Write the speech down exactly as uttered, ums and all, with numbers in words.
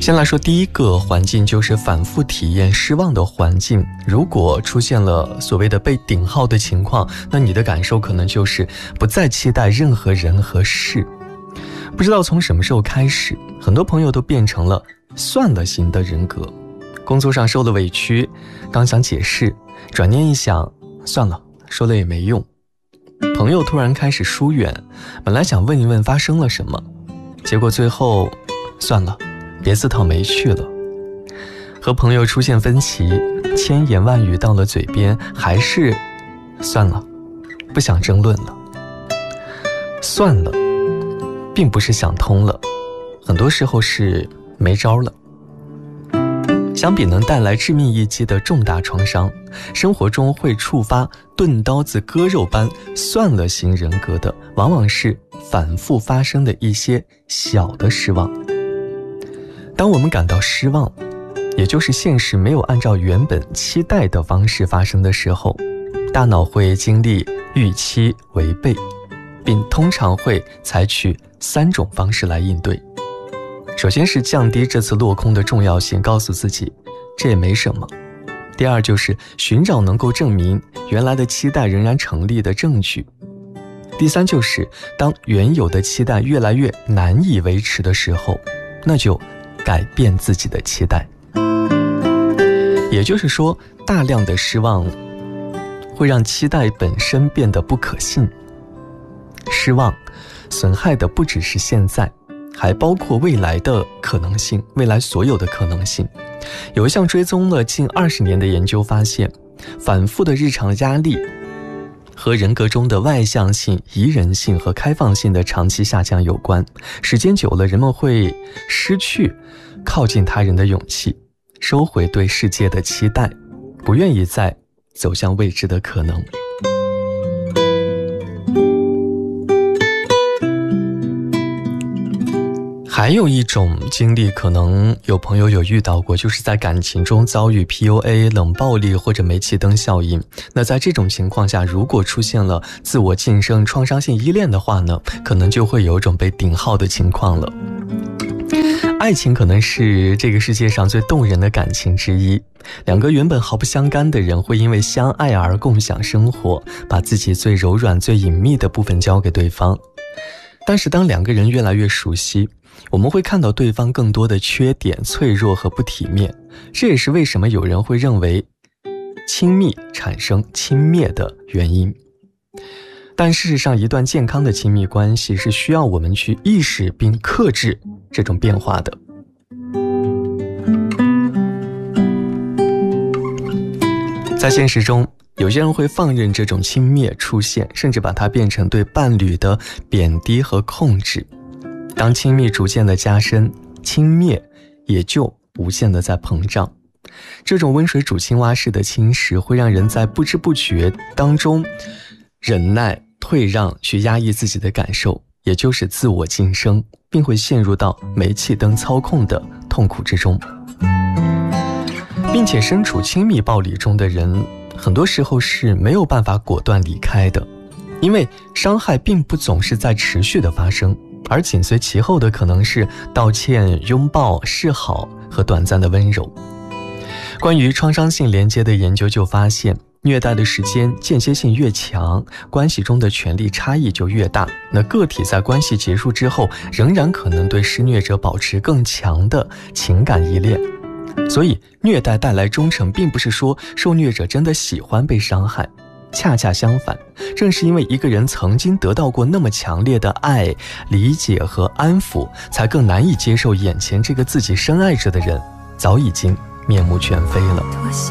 先来说第一个环境，就是反复体验失望的环境。如果出现了所谓的被顶号的情况，那你的感受可能就是不再期待任何人和事。不知道从什么时候开始，很多朋友都变成了算了型的人格。工作上受了委屈，刚想解释，转念一想，算了，说了也没用。朋友突然开始疏远，本来想问一问发生了什么，结果最后算了，别自讨没趣了。和朋友出现分歧，千言万语到了嘴边，还是算了，不想争论了。算了并不是想通了，很多时候是没招了。相比能带来致命一击的重大创伤，生活中会触发钝刀子割肉般算了型人格的，往往是反复发生的一些小的失望。当我们感到失望，也就是现实没有按照原本期待的方式发生的时候，大脑会经历预期违背，并通常会采取三种方式来应对。首先是降低这次落空的重要性，告诉自己这也没什么。第二就是寻找能够证明原来的期待仍然成立的证据。第三就是当原有的期待越来越难以维持的时候，那就改变自己的期待。也就是说，大量的失望会让期待本身变得不可信。失望损害的不只是现在，还包括未来的可能性，未来所有的可能性。有一项追踪了近二十年的研究发现，反复的日常压力和人格中的外向性、宜人性和开放性的长期下降有关。时间久了，人们会失去靠近他人的勇气，收回对世界的期待，不愿意再走向未知的可能。还有一种经历，可能有朋友有遇到过，就是在感情中遭遇 P U A、 冷暴力或者煤气灯效应。那在这种情况下，如果出现了自我晋升、创伤性依恋的话呢，可能就会有一种被顶号的情况了。爱情可能是这个世界上最动人的感情之一，两个原本毫不相干的人会因为相爱而共享生活，把自己最柔软、最隐秘的部分交给对方。但是当两个人越来越熟悉，我们会看到对方更多的缺点、脆弱和不体面。这也是为什么有人会认为亲密产生轻蔑的原因。但事实上，一段健康的亲密关系是需要我们去意识并克制这种变化的。在现实中，有些人会放任这种轻蔑出现，甚至把它变成对伴侣的贬低和控制。当亲密逐渐的加深，轻蔑也就无限的在膨胀。这种温水煮青蛙式的侵蚀，会让人在不知不觉当中忍耐、退让，去压抑自己的感受，也就是自我晋升，并会陷入到煤气灯操控的痛苦之中。并且身处亲密暴力中的人，很多时候是没有办法果断离开的，因为伤害并不总是在持续的发生，而紧随其后的可能是道歉、拥抱、示好和短暂的温柔。关于创伤性连接的研究就发现，虐待的时间间歇性越强，关系中的权力差异就越大。那个体在关系结束之后，仍然可能对施虐者保持更强的情感依恋。所以虐待带来忠诚，并不是说受虐者真的喜欢被伤害，恰恰相反，正是因为一个人曾经得到过那么强烈的爱、理解和安抚，才更难以接受眼前这个自己深爱着的人早已经面目全非了。